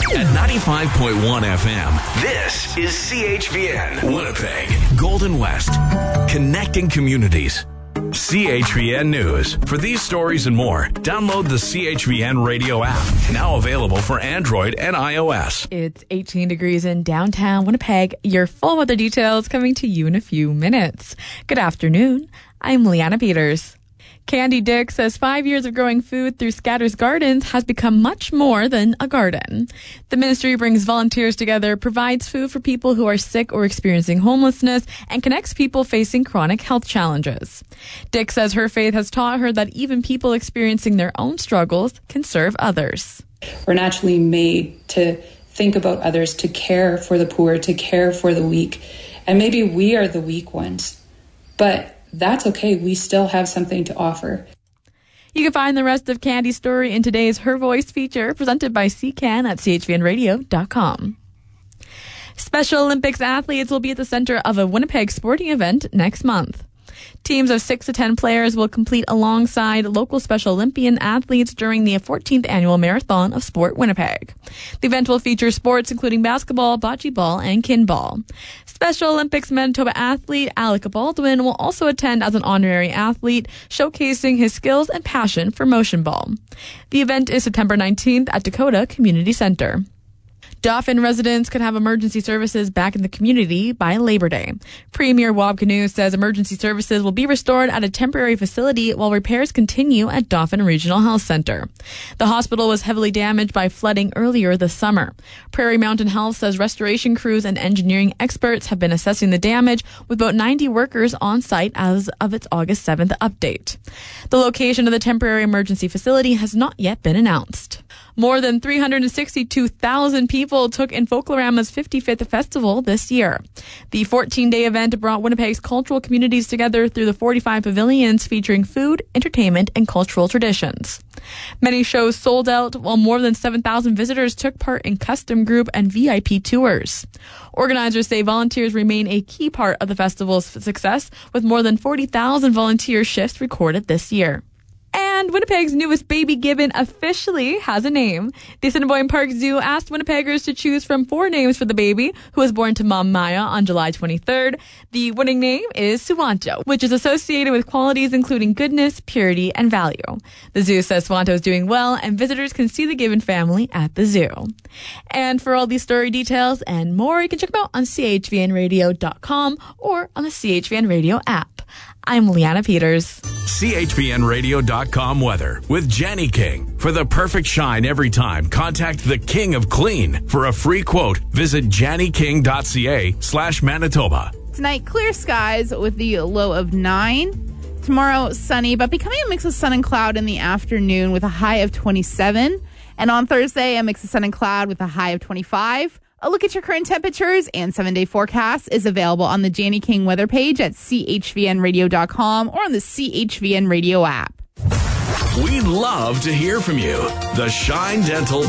At 95.1 FM, this is CHVN Winnipeg, Golden West, connecting communities. CHVN News. For these stories and more, download the CHVN Radio app, now available for Android and iOS. It's 18 degrees in downtown Winnipeg. Your full weather details coming to you in a few minutes. Good afternoon. I'm Leanna Peters. Candy Dick says 5 years of growing food through Scatters Gardens has become much more than a garden. The ministry brings volunteers together, provides food for people who are sick or experiencing homelessness, and connects people facing chronic health challenges. Dick says her faith has taught her that even people experiencing their own struggles can serve others. We're naturally made to think about others, to care for the poor, to care for the weak. And maybe we are the weak ones, but that's okay. We still have something to offer. You can find the rest of Candy's story in today's Her Voice feature presented by CCAN at chvnradio.com. Special Olympics athletes will be at the center of a Winnipeg sporting event next month. Teams of 6 to 10 players will compete alongside local Special Olympian athletes during the 14th annual Marathon of Sport Winnipeg. The event will feature sports including basketball, bocce ball, and kinball. Special Olympics Manitoba athlete Alec Baldwin will also attend as an honorary athlete, showcasing his skills and passion for motion ball. The event is September 19th at Dakota Community Center. Dauphin residents could have emergency services back in the community by Labor Day. Premier Wab Kinew says emergency services will be restored at a temporary facility while repairs continue at Dauphin Regional Health Center. The hospital was heavily damaged by flooding earlier this summer. Prairie Mountain Health says restoration crews and engineering experts have been assessing the damage, with about 90 workers on site as of its August 7th update. The location of the temporary emergency facility has not yet been announced. More than 362,000 people took in Folklorama's 55th festival this year. The 14-day event brought Winnipeg's cultural communities together through the 45 pavilions featuring food, entertainment, and cultural traditions. Many shows sold out, while more than 7,000 visitors took part in custom group and VIP tours. Organizers say volunteers remain a key part of the festival's success, with more than 40,000 volunteer shifts recorded this year. And Winnipeg's newest baby gibbon officially has a name. The Assiniboine Park Zoo asked Winnipeggers to choose from 4 names for the baby, who was born to Mom Maya on July 23rd. The winning name is Suwanto, which is associated with qualities including goodness, purity, and value. The zoo says Suwanto is doing well, and visitors can see the gibbon family at the zoo. And for all these story details and more, you can check them out on chvnradio.com or on the CHVN Radio app. I'm Leanna Peters. CHVNradio.com weather with Jenny King. For the perfect shine every time, contact the King of Clean. For a free quote, visit jennyking.ca/Manitoba. Tonight, clear skies with the low of 9. Tomorrow, sunny, but becoming a mix of sun and cloud in the afternoon with a high of 27. And on Thursday, a mix of sun and cloud with a high of 25. A look at your current temperatures and 7-day forecast is available on the Jenny King weather page at chvnradio.com or on the CHVN Radio app. We'd love to hear from you. The Shine Dental